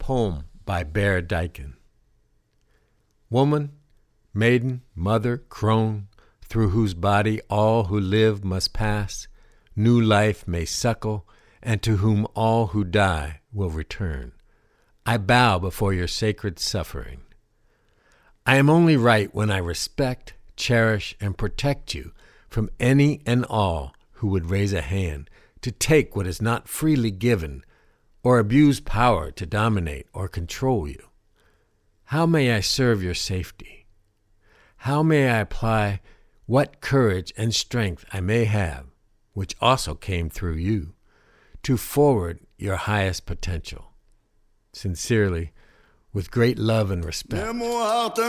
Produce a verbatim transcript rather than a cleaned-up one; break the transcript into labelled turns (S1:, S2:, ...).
S1: Poem by Bear Dyken. Woman, maiden, mother, crone, through whose body all who live must pass, new life may suckle, and to whom all who die will return, I bow before your sacred suffering. I am only right when I respect, cherish, and protect you from any and all who would raise a hand to take what is not freely given or abuse power to dominate or control you. How may I serve your safety? How may I apply what courage and strength I may have, which also came through you, to forward your highest potential? Sincerely, with great love and respect.